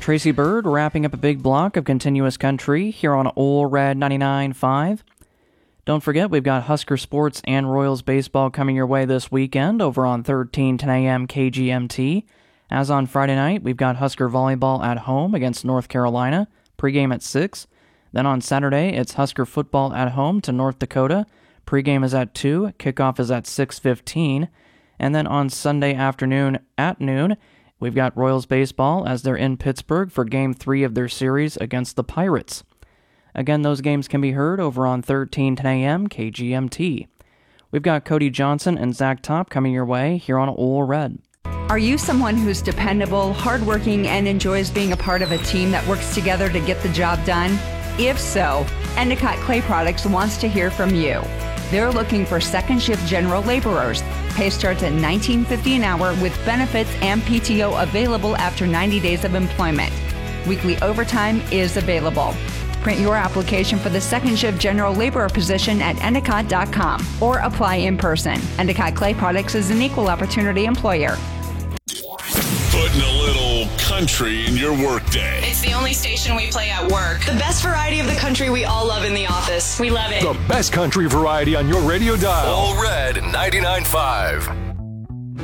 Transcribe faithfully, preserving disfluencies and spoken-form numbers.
Tracy Bird wrapping up a big block of continuous country here on Ole Red ninety-nine point five. Don't forget, we've got Husker sports and Royals baseball coming your way this weekend over on thirteen ten a.m. K G M T. As on Friday night, we've got Husker volleyball at home against North Carolina, pregame at six. Then on Saturday, it's Husker football at home to North Dakota. Pregame is at two, kickoff is at six fifteen. And then on Sunday afternoon at noon, we've got Royals baseball as they're in Pittsburgh for Game three of their series against the Pirates. Again, those games can be heard over on thirteen ten a.m. K G M T. We've got Cody Johnson and Zach Top coming your way here on Ole Red. Are you someone who's dependable, hardworking, and enjoys being a part of a team that works together to get the job done? If so, Endicott Clay Products wants to hear from you. They're looking for second shift general laborers. Pay starts at nineteen fifty an hour with benefits and P T O available after ninety days of employment. Weekly overtime is available. Print your application for the second shift general laborer position at endicott dot com or apply in person. Endicott Clay Products is an equal opportunity employer. Putting a little country in your workday. It's the only station we play at work. The best variety of the country we all love in the office. We love it. The best country variety on your radio dial. Ole Red ninety-nine point five.